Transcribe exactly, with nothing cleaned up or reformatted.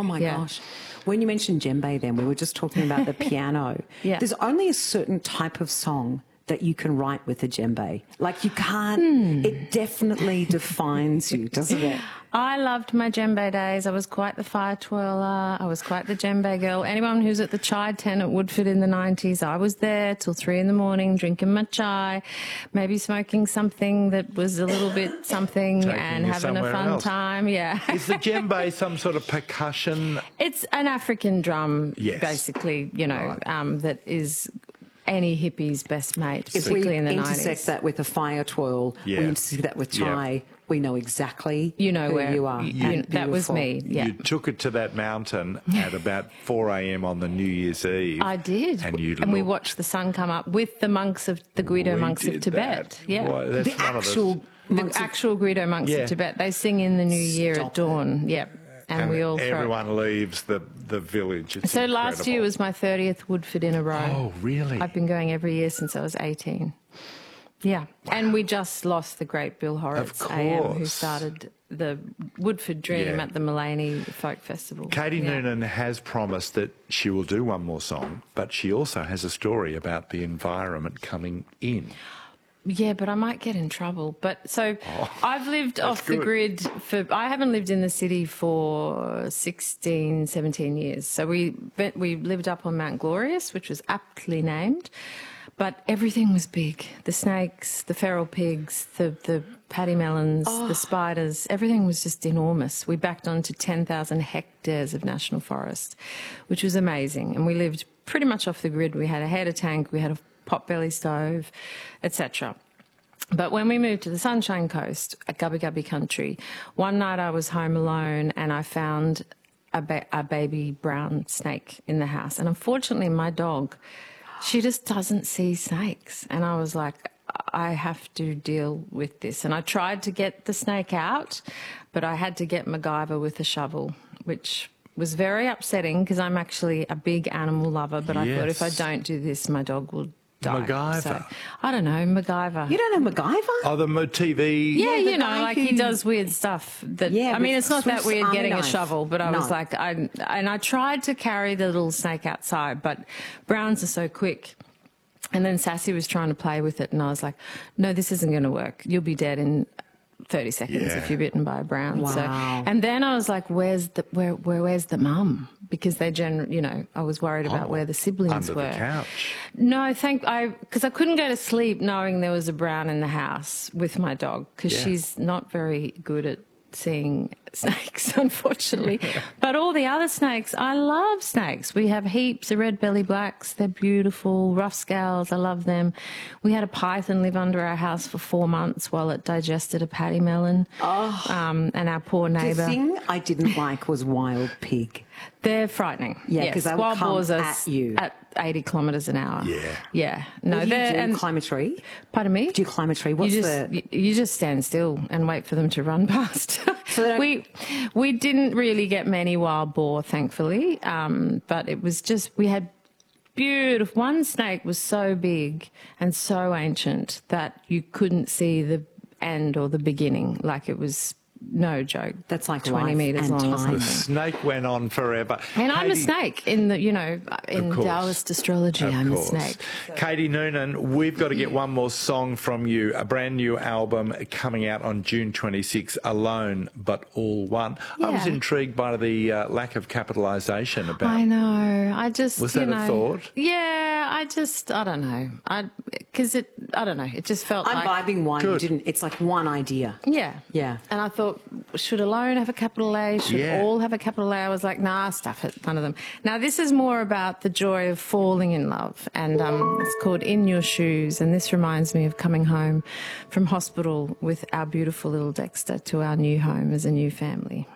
my yeah. gosh. When you mentioned djembe then, we were just talking about the piano. Yeah. There's only a certain type of song that you can write with a djembe. Like you can't, Hmm. it definitely defines you, doesn't it? I loved my djembe days. I was quite the fire twirler. I was quite the djembe girl. Anyone who's at the chai tent at Woodford in the nineties, I was there till three in the morning drinking my chai, maybe smoking something that was a little bit something Taking and you having a somewhere fun else. time. Yeah. Is the djembe some sort of percussion? It's an African drum, Yes. basically, you know, Right. um, that is any hippie's best mate, If we particularly in the intersect nineties. that with a fire twirl, Yeah. we intersect that with Yeah. chai, we know exactly You know who where you are. you- And that was beautiful. me. Yeah. You took it to that mountain at about four a m on the New Year's Eve. I did. And you and we looked- watched the sun come up with the monks of the Guido We monks of did Tibet. that. Yeah. Why, that's The one of actual The monks of- actual Guido monks Yeah. of Tibet. They sing in the new year Stop at dawn. Yep. And, and we all throw- everyone leaves the, the village. It's So last incredible. year was my thirtieth Woodford in a row. Oh, really? I've been going every year since I was eighteen. Yeah. And we just lost the great Bill Horrocks, A M, who course. started the Woodford Dream Yeah. at the Mullaney Folk Festival. Katie Yeah. Noonan has promised that she will do one more song, but she also has a story about the environment coming in. Yeah, but I might get in trouble. But so I've lived off the good. grid for, I haven't lived in the city for sixteen, seventeen years. So we went- we lived up on Mount Glorious, which was aptly named, but everything was big. The snakes, the feral pigs, the, the paddy melons, the spiders, everything was just enormous. We backed onto ten thousand hectares of national forest, which was amazing. And we lived pretty much off the grid. We had a heater tank, we had a potbelly stove, et cetera. But when we moved to the Sunshine Coast at Gubbi Gubbi country, one night I was home alone and I found a, ba- a baby brown snake in the house. And unfortunately, my dog, she just doesn't see snakes. And I was like, I have to deal with this. And I tried to get the snake out, but I had to get MacGyver with a shovel, which was very upsetting because I'm actually a big animal lover. But I thought if I Yes. don't do this, my dog will die. MacGyver. So, I don't know, MacGyver. You don't know MacGyver? Oh, the mo- T V. Yeah, the you know, guy like he who- does weird stuff. That Yeah, I mean, with it's not that Swiss weird Army getting a knife. shovel, but I was No. like, I and I tried to carry the little snake outside, but browns are so quick. And then Sassy was trying to play with it, and I was like, no, this isn't going to work. You'll be dead in thirty seconds Yeah. if you're bitten by a brown. So, Wow. and then I was like, where's the where, where where's the mum? Because they generally, you know, I was worried about Oh, where the siblings under were. the couch. No, thank I because I couldn't go to sleep knowing there was a brown in the house with my dog because Yeah. she's not very good at seeing snakes, unfortunately. But all the other snakes, I love snakes. We have heaps of red belly blacks. They're beautiful. Rough scales, I love them. We had a python live under our house for four months while it digested a paddy melon. Oh. Um, and our poor The neighbour. thing I didn't like was wild pig. They're frightening. Yeah, yes. 'cause they will wild come boars are at you. at eighty kilometres an hour. Yeah. Yeah. No, What do you they're do? and Climb a tree? pardon me. Do you climb a tree? What's you just the... you, you just stand still and wait for them to run past. So they don't- we we didn't really get many wild boar, thankfully, um, but it was just we had beautiful. One snake was so big and so ancient that you couldn't see the end or the beginning. Like it was no joke. That's like twenty life meters and long or time. something. The snake went on forever. And I'm a Katie- snake in the, you know, in Of course. Taoist astrology. Of I'm course. a snake. Katie Noonan, we've got to get one more song from you. A brand new album coming out on June twenty-sixth, Alone But All One. I was Yeah. intrigued by the uh, lack of capitalisation about I know. I just Was you that a know, thought? Yeah, I just I don't know. I because it I don't know. It just felt I'm like vibing one. You Good. didn't. It's like one idea. yeah, Yeah. And I thought, should Alone have a capital A? Should Yeah. all have a capital A? I was like, nah, stuff it. None of them. Now this is more about the joy of falling in love, and um, it's called In Your Shoes, and this reminds me of coming home from hospital with our beautiful little Dexter to our new home as a new family.